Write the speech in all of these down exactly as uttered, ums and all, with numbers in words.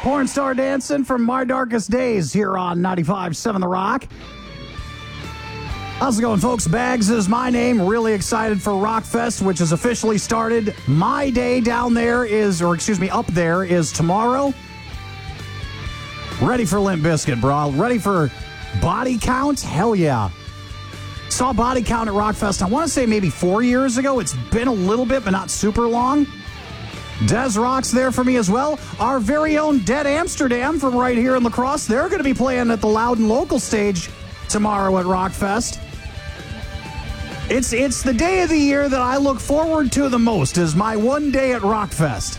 Porn Star Dancing from My Darkest Days here on ninety-five point seven The Rock. How's it going, folks? Bags is my name. Really excited for Rockfest, which has officially started. My day down there is, or excuse me, up there is tomorrow. Ready for Limp Bizkit, bro. Ready for Body Count? Hell yeah. Saw Body Count at Rockfest, I want to say maybe four years ago. It's been a little bit, but not super long. Des Rock's there for me as well. Our very own Dead Amsterdam from right here in La Crosse. They're going to be playing at the Loudon Local stage tomorrow at Rockfest. It's it's the day of the year that I look forward to the most, is my one day at Rockfest.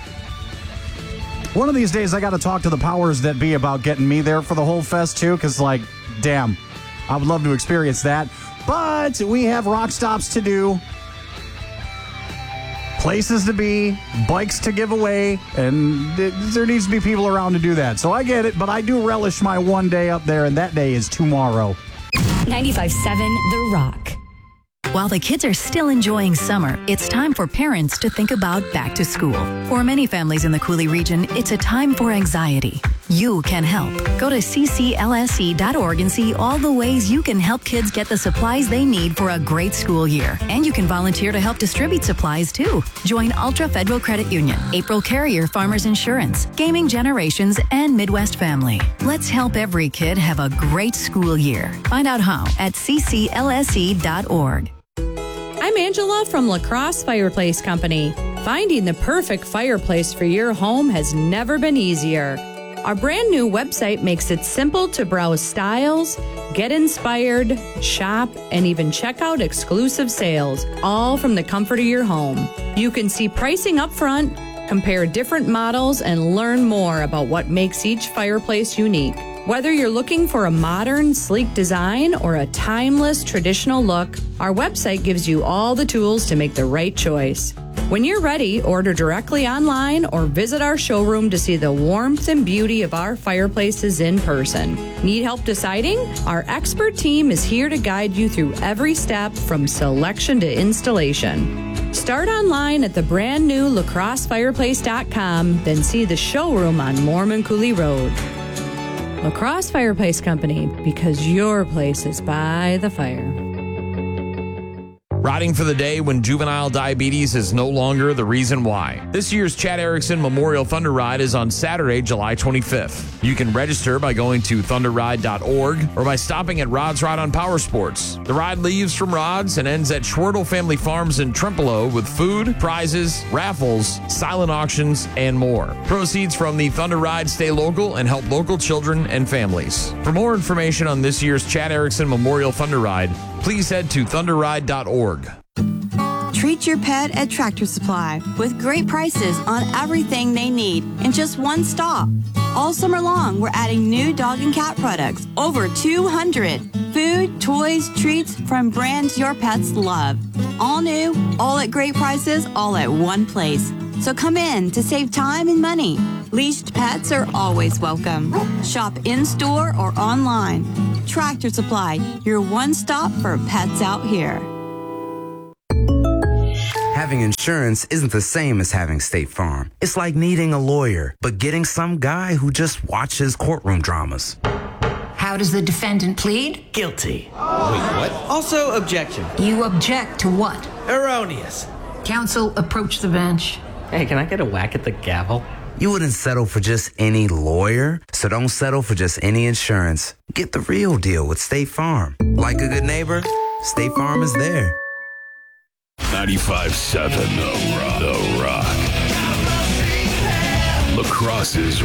One of these days I got to talk to the powers that be about getting me there for the whole fest too, because like, damn, I would love to experience that. But we have rock stops to do, places to be, bikes to give away, and there needs to be people around to do that. So I get it, but I do relish my one day up there, and that day is tomorrow. ninety-five point seven The Rock. While the kids are still enjoying summer, it's time for parents to think about back to school. For many families in the Cooley region, it's a time for anxiety. You can help. Go to c c l s e dot org and see all the ways you can help kids get the supplies they need for a great school year. And you can volunteer to help distribute supplies, too. Join Ultra Federal Credit Union, April Carrier Farmers Insurance, Gaming Generations, and Midwest Family. Let's help every kid have a great school year. Find out how at c c l s e dot org. I'm Angela from La Crosse Fireplace Company. Finding the perfect fireplace for your home has never been easier. Our brand new website makes it simple to browse styles, get inspired, shop, and even check out exclusive sales, all from the comfort of your home. You can see pricing up front, compare different models, and learn more about what makes each fireplace unique. Whether you're looking for a modern, sleek design or a timeless, traditional look, our website gives you all the tools to make the right choice. When you're ready, order directly online or visit our showroom to see the warmth and beauty of our fireplaces in person. Need help deciding? Our expert team is here to guide you through every step from selection to installation. Start online at the brand new la crosse fireplace dot com, then see the showroom on Mormon Cooley Road. La Crosse Fireplace Company, because your place is by the fire. Riding for the day when juvenile diabetes is no longer the reason why. This year's Chad Erickson Memorial Thunder Ride is on Saturday, July twenty-fifth. You can register by going to thunder ride dot org or by stopping at Rod's Ride on Power Sports. The ride leaves from Rod's and ends at Schwertle Family Farms in Trempealeau with food, prizes, raffles, silent auctions, and more. Proceeds from the Thunder Ride stay local and help local children and families. For more information on this year's Chad Erickson Memorial Thunder Ride, please head to thunder ride dot org. Treat your pet at Tractor Supply with great prices on everything they need in just one stop. All summer long, we're adding new dog and cat products, over two hundred. Food, toys, treats from brands your pets love. All new, all at great prices, all at one place. So come in to save time and money. Leashed pets are always welcome. Shop in-store or online. Tractor Supply, your one stop for pets out here. Having insurance isn't the same as having State Farm. It's like needing a lawyer, but getting some guy who just watches courtroom dramas. How does the defendant plead? Guilty. Wait, what? Also, objection. You object to what? Erroneous. Counsel, approach the bench. Hey, can I get a whack at the gavel? You wouldn't settle for just any lawyer, so don't settle for just any insurance. Get the real deal with State Farm. Like a good neighbor, State Farm is there. ninety-five point seven The Rock. The Rock. La Crosse's